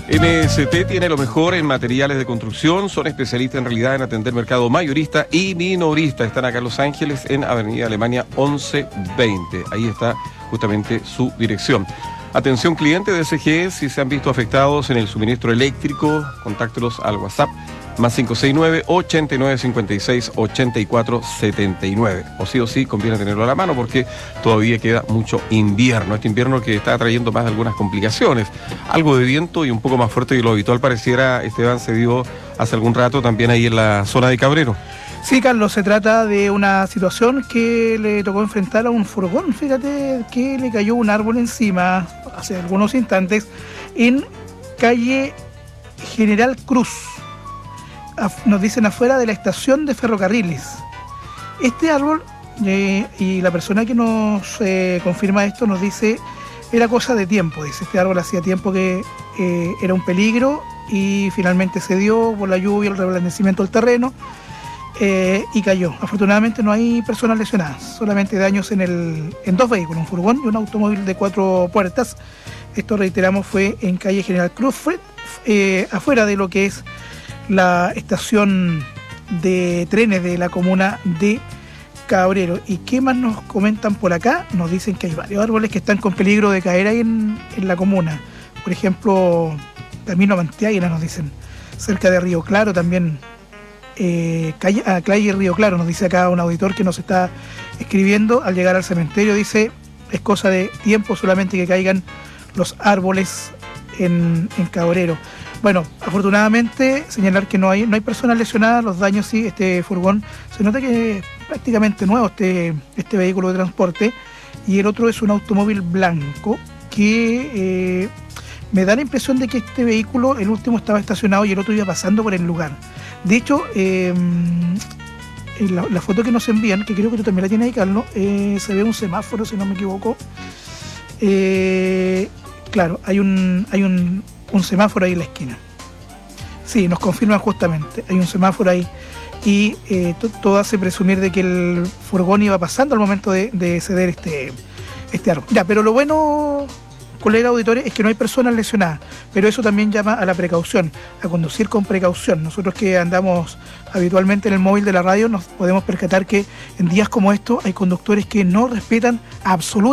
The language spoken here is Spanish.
MST tiene lo mejor en materiales de construcción, son especialistas en realidad en atender mercado mayorista y minorista. Están acá en Los Ángeles, en Avenida Alemania 1120. Ahí está justamente su dirección. Atención cliente de SGE, si se han visto afectados en el suministro eléctrico, contáctelos al WhatsApp más 569-8956-8479. O sí conviene tenerlo a la mano porque todavía queda mucho invierno. Este invierno que está trayendo más de algunas complicaciones. Algo de viento y un poco más fuerte de lo habitual pareciera, Esteban, se dio hace algún rato también ahí en la zona de Cabrero. Sí, Carlos, se trata de una situación que le tocó enfrentar a un furgón. Fíjate que le cayó un árbol encima hace algunos instantes en calle General Cruz. Nos dicen afuera de la estación de ferrocarriles. Este árbol, y la persona que nos confirma esto nos dice, era cosa de tiempo. Dice, este árbol hacía tiempo que era un peligro y finalmente se dio por la lluvia, el reblandecimiento del terreno y cayó. Afortunadamente no hay personas lesionadas, solamente daños en dos vehículos, un furgón y un automóvil de 4 puertas. Esto, reiteramos, fue en calle General Cruz, afuera de lo que es la estación de trenes de la comuna de Cabrero. ¿Y qué más nos comentan por acá? Nos dicen que hay varios árboles que están con peligro de caer ahí en la comuna. Por ejemplo, Camino Mantiáguila, nos dicen, cerca de Río Claro también. Calle Río Claro, nos dice acá un auditor que nos está escribiendo. Al llegar al cementerio, dice, es cosa de tiempo solamente que caigan los árboles en Cabrero. Bueno, afortunadamente señalar que no hay personas lesionadas, los daños sí. Este furgón se nota que es prácticamente nuevo, este vehículo de transporte, y el otro es un automóvil blanco que me da la impresión de que este vehículo, el último, estaba estacionado y el otro iba pasando por el lugar. De hecho, en la foto que nos envían, que creo que tú también la tienes ahí, Carlos, se ve un semáforo, si no me equivoco. Claro, hay un semáforo ahí en la esquina. Sí, nos confirman justamente, hay un semáforo ahí. Y todo hace presumir de que el furgón iba pasando al momento de ceder este árbol. Ya, pero lo bueno, colegas auditores, es que no hay personas lesionadas, pero eso también llama a la precaución, a conducir con precaución. Nosotros que andamos habitualmente en el móvil de la radio nos podemos percatar que en días como estos hay conductores que no respetan absolutamente